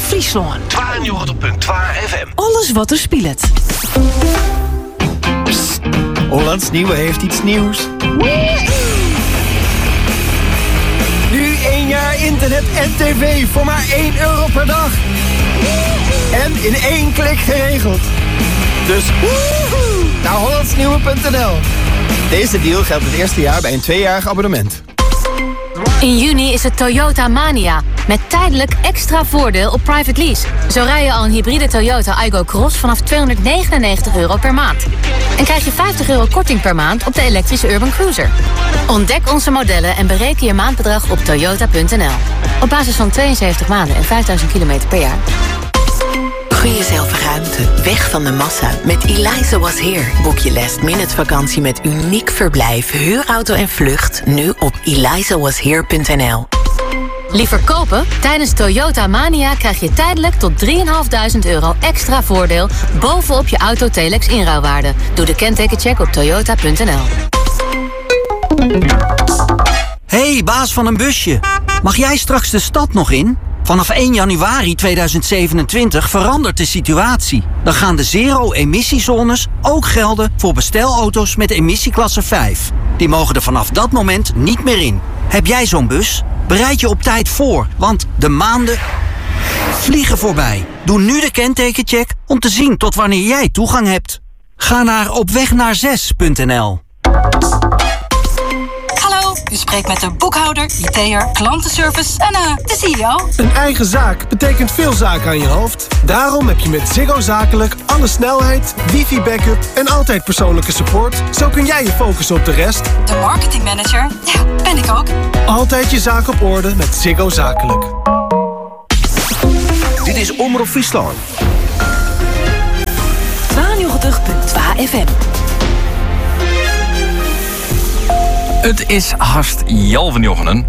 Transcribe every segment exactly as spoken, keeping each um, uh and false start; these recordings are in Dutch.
Friesland. tweeënnegentig komma twee F M. Alles wat er speelt. Psst. Hollands Nieuwe heeft iets nieuws. Nu één jaar internet en tv voor maar één euro per dag. En in één klik geregeld. Dus woehoe, naar hollandsnieuwe punt n l. Deze deal geldt het eerste jaar bij een tweejarig abonnement. In juni is het Toyota Mania. Met tijdelijk extra voordeel op private lease. Zo rij je al een hybride Toyota Aygo Cross vanaf tweehonderdnegenennegentig euro per maand. En krijg je vijftig euro korting per maand op de elektrische Urban Cruiser. Ontdek onze modellen en bereken je maandbedrag op toyota punt n l. Op basis van tweeënzeventig maanden en vijfduizend kilometer per jaar. Gun jezelf ruimte, weg van de massa. Met Eliza Was Here boek je last minute vakantie met uniek verblijf, huurauto en vlucht. Nu op eliza was here punt n l. Liever kopen? Tijdens Toyota Mania krijg je tijdelijk tot drieduizend vijfhonderd euro extra voordeel bovenop je auto Telex inruilwaarde. Doe de kentekencheck op toyota punt n l. Hey, baas van een busje. Mag jij straks de stad nog in? Vanaf één januari tweeduizend zevenentwintig verandert de situatie. Dan gaan de zero-emissiezones ook gelden voor bestelauto's met emissieklasse vijf. Die mogen er vanaf dat moment niet meer in. Heb jij zo'n bus? Bereid je op tijd voor, want de maanden vliegen voorbij. Doe nu de kentekencheck om te zien tot wanneer jij toegang hebt. Ga naar opwegnaar6 punt n l. Hallo, u spreekt met de boekhouder, I T'er, klantenservice en uh, de C E O. Een eigen zaak betekent veel zaken aan je hoofd. Daarom heb je met Ziggo Zakelijk alle snelheid, wifi-backup en altijd persoonlijke support. Zo kun jij je focussen op de rest. De marketingmanager, ja, ben ik ook. Altijd je zaak op orde met Ziggo Zakelijk. Dit is Omroep Friesland. tweeënnegentig komma twee F M. Het is haast Jalvenjoggenen.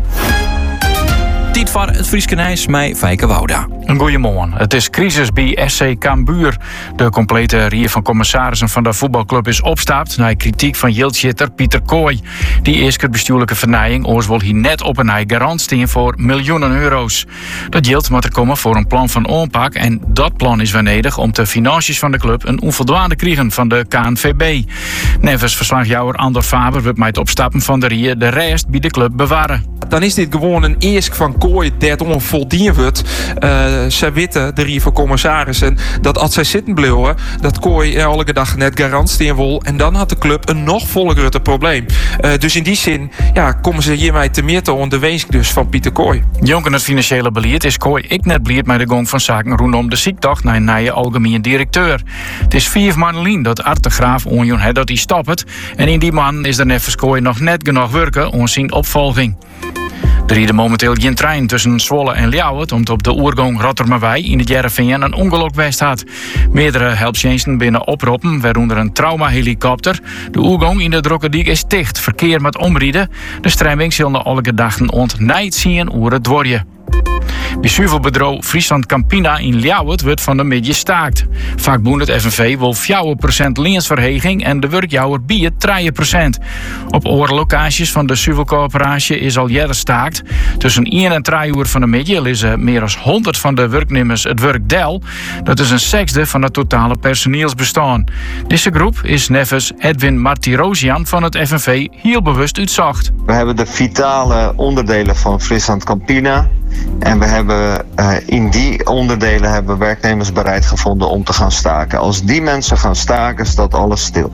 Tijd voor het Frieske Nijs met Fijke Wouda. Een goeiemorgen. Het is crisis bij S C Cambuur. De complete rier van commissarissen van de voetbalclub is opstapt na kritiek van jildshitter Pieter Kooi. Die eerste bestuurlijke vernijing oors wil hier net op een garant staan voor miljoenen euro's. Dat jild moet er komen voor een plan van aanpak en dat plan is wanneer om de financiën van de club een onvoldoende krijgen van de K N V B. Nevens verslagjouwer Andor Faber wordt met het opstappen van de rier de rest bij de club bewaren. Dan is dit gewoon een eerst van Kooi dat onvoldien wordt. Uh, zij weten, de rier van commissarissen, dat als zij zitten blijven, dat Kooi elke dag net garant staan wil. En dan had de club een nog voller probleem. Uh, dus in die zin ja, komen ze hiermee te meer te onderwees dus van Pieter Kooi. Jonken het financiële beleid is Kooi ik net blierd met de gang van zaken rondom de ziektocht naar een nieuwe algemene directeur. Het is vier maanden dat Art de Graaf onjoen het dat hij stopt. En in die man is er nevens Kooi nog net genoeg werken om zijn opvolging. Er rieden momenteel geen trein tussen Zwolle en Ljouwert omdat op de oergang Rottermewij in het Jereveen een ongeluk geweest had. Meerdere helpdiensten binnen oproepen, waaronder een traumahelikopter. De oergang in de Drokkerdijk is dicht, verkeer met omrieden. De stremming zullen alle gedachten ontnijd zien oer het dworje. Bij zuivelbedrijf Friesland Campina in Ljouwert wordt van de middag staakt. Vakbond het F N V wil vier procent leensverheging en de werkjouwer biedt drie procent. Op oren locaties van de zuivelcoöperatie is al jaren staakt. Tussen één en drie uur van de middag is er meer dan honderd van de werknemers het werk del. Dat is een zesde van het totale personeelsbestaan. Deze groep is nevens Edwin Martirosian van het F N V heel bewust uitzocht. We hebben de vitale onderdelen van Friesland Campina. En we hebben uh, in die onderdelen hebben werknemers bereid gevonden om te gaan staken. Als die mensen gaan staken, staat alles stil.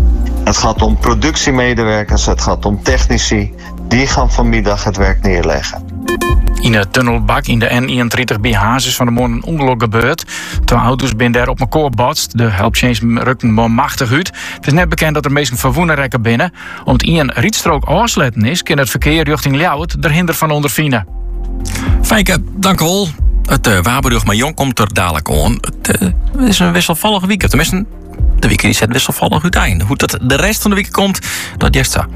Het gaat om productiemedewerkers, het gaat om technici. Die gaan vanmiddag het werk neerleggen. In de tunnelbak in de N eenendertig bij Hazes van de morgen een ongeluk gebeurd. Twee auto's zijn daar op elkaar botst. De helpchains rukten maar machtig uit. Het is net bekend dat er meestal vervoeren rekken binnen. Omdat één ritstrook afsletten is, kan het verkeer richting Ljouwert er hinder van ondervinden. Fijke, dank u wel. Het uh, Waberug maar Jong komt er dadelijk aan. Het uh, is een wisselvallige week. Tenminste, de week die zet wisselvallig uiteinde. Hoe dat de rest van de week komt, dat juist zo.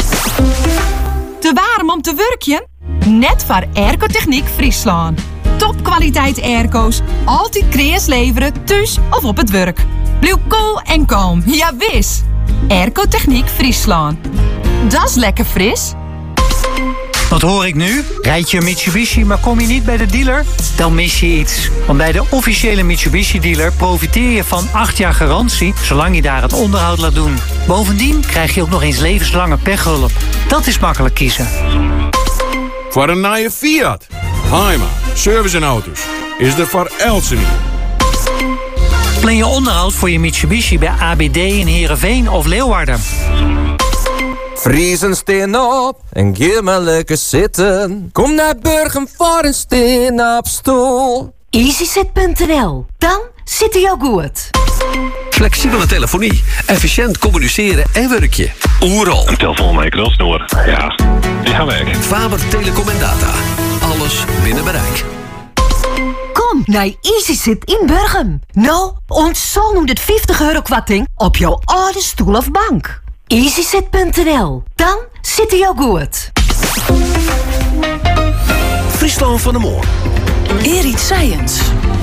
Te warm om te werken? Net voor Airco-Techniek Friesland. Topkwaliteit airco's, altijd kreeg leveren, thuis of op het werk. Blijf cool en kalm, ja wis. Airco-Techniek Friesland. Dat is lekker fris. Wat hoor ik nu? Rijd je een Mitsubishi, maar kom je niet bij de dealer? Dan mis je iets. Want bij de officiële Mitsubishi-dealer profiteer je van acht jaar garantie, zolang je daar het onderhoud laat doen. Bovendien krijg je ook nog eens levenslange pechhulp. Dat is makkelijk kiezen. Voor een nieuwe Fiat, Heima, Service en Auto's, is er voor Elsen. Plan je onderhoud voor je Mitsubishi bij A B D in Heerenveen of Leeuwarden. Friesen steen op en geef maar lekker zitten. Kom naar Burgum voor een steen op stoel. easysit punt n l. Dan zit hij al goed. Flexibele telefonie, efficiënt communiceren en werkje. Oeral. Een telefoon met een knulsnoer. Ja, die gaan weg. Faber Telecom en Data. Alles binnen bereik. Kom naar easysit in Burgum. Nou, ons zo noemt het vijftig euro kwarting op jouw oude stoel of bank. easysit punt n l. Dan zit hij al goed. Friesland van de Moor. Erit Science.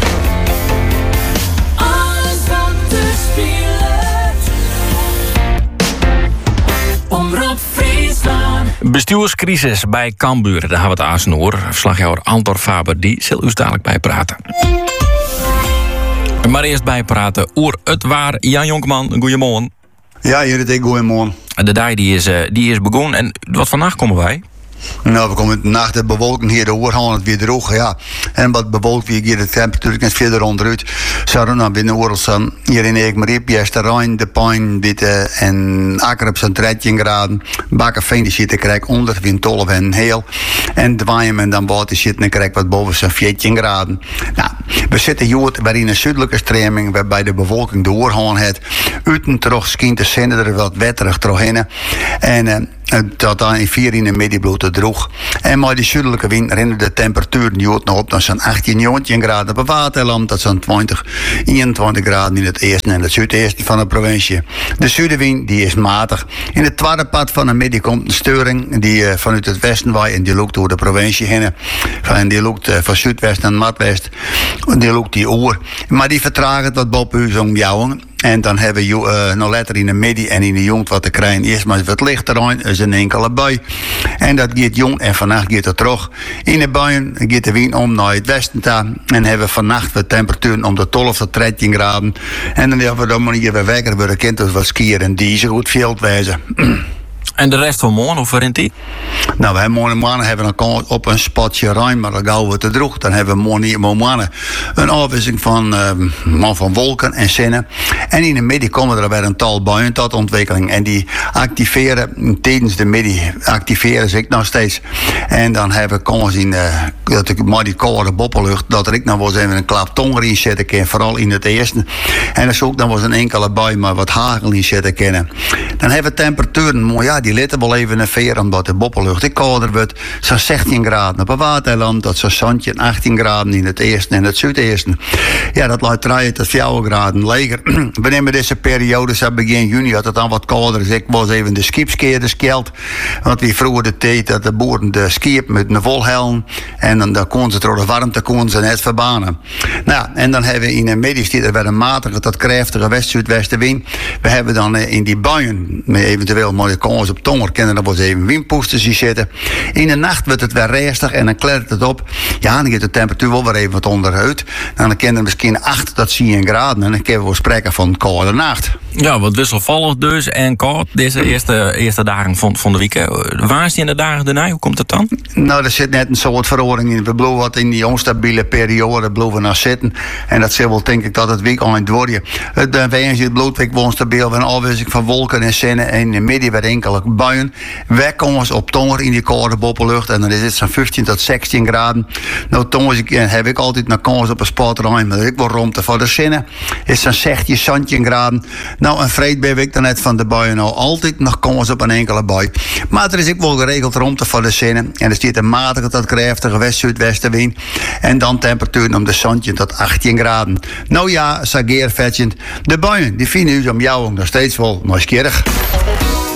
Alles wat te spelen. Omroep Friesland. Bestuurscrisis bij Cambuur, daar hebben we het aansnoer. Verslaghouder Anton Faber, die zal u dadelijk bijpraten. Maar eerst bijpraten oer het waar. Jan Jonkman, goeiemorgen. Ja, hier is ik, goeiemorgen. De dag die is, die is begonnen. En wat vannacht komen wij? Nou, we komen nach de bewolking hier, de oorgaan het weer droog, ja. En wat bewolkt weer, hier de temperatuur net verder onderuit. Zouden we binnen oorlogs hier in Eekmariep, juist de Rijn, de Pijn, witte en Akker op zo'n dertien graden. Bakkenveen, die zitten krijg onder, wind twaalf en heel. En Dwaaien en dan buiten zitten krijg wat boven zo'n veertien graden. Nou, we zitten hier waarin een zuidelijke stroming, waarbij de bewolking de oorgaan heeft. Uten terug schijnt de zender er wat wetterig terugin. En uh, tot dan in vier in de middenbloed droog. En maar die zuidelijke wind rennen de temperatuur nog op naar zo'n achttien, negentien graden op Waterland. Dat zijn twintig, eenentwintig graden in het eerste en het zuidoosten van de provincie. De zuidenwind die is matig. In het tweede pad van de midden komt een steuring die uh, vanuit het westen waait en die loopt door de provincie heen. En die loopt uh, van zuidwest naar noordwest. Die loopt die oer. Maar die vertraagt het wat boven u om jou. En dan hebben we uh, nog letter in de midden en in de jong wat te krijgen. Eerst maar wat lichter aan, is een enkele bui. En dat gaat jong en vannacht gaat het terug. In de buien gaat de wind om naar het westen toe. En hebben we vannacht de temperatuur om de twaalf tot dertien graden. En dan hebben we dan maar hier weer wekker worden kind dus wat skiën en die zo goed veld wijzen. En de rest van morgen, hoe verrent die? Nou, wij morgen hebben een kans op een spatje ruim, maar dan gaan we te droeg. Dan hebben we morgen, morgen een afwisseling van, uh, van wolken en zinnen. En in de middag komen er weer een tal buien tot ontwikkeling. En die activeren, tijdens de middag activeren zich nog steeds. En dan hebben we kans in, uh, dat ik maar die koude boppellucht, dat er ik nog wel eens even een klap tonger in zetten kan, vooral in het eerste. En als ook nog wel eens een enkele bui, maar wat hagel in zetten kunnen. Dan hebben we temperaturen, mooi ja, die letten wel even een veer omdat de boppellucht ik kouder wordt. Zo'n zestien graden op een waterland, dat zo'n zandje achttien graden in het eerste en het zuideerste. Ja, dat laat draaien tot vier graden leger. We nemen deze periode, zo begin juni had het dan wat kouder. Dus ik was even de skipskeerders keld. Want wie vroeger de tijd dat de boeren de skip met een volhelm en dan, dan kon ze door de warmte kon ze net verbanen. Nou, en dan hebben we in de middenstijd weer een matige tot krachtige west-zuidwestenwind. We hebben dan in die buien met eventueel mooie kans op tonger kunnen er wel eens even windpoesten zien zitten. In de nacht wordt het weer rustig en dan klettert het op. Ja, dan gaat de temperatuur wel weer even wat onderuit. En dan kunnen we misschien acht tot tien graden en dan kunnen we wel spreken van een koude nacht. Ja, wat wisselvallig dus en koud deze eerste, eerste dagen van, van de week. Waar is die in de dagen daarna? Hoe komt het dan? Nou, er zit net een soort verhoring in. We blijven wat in die onstabiele periode blijven naar zitten. En dat zal wel denk ik dat het weekend worden. Het bijeen zit bloedweg onstabiel. Een afwisseling van wolken en zinnen. En in de midden weer enkele buien. Wegkomens op tonger in die koude boppellucht. En dan is het zo'n vijftien tot zestien graden. Nou, tongens heb ik altijd naar kans op een spotruim. Maar ik wil romte voor de zinnen. Is zo'n zestien, zestien graden. Nou, een vreed ben ik dan net van de buien. Nou, altijd nog kans op een enkele bui. Maar er is ook wel geregeld romte voor de zinnen. En er zit een matige tot krachtige west-zuidwestenwind. En dan temperatuur om de zandje tot achttien graden. Nou ja, sageer vetjend. De buien, die vinden u om jou nog steeds wel nieuwsgierig.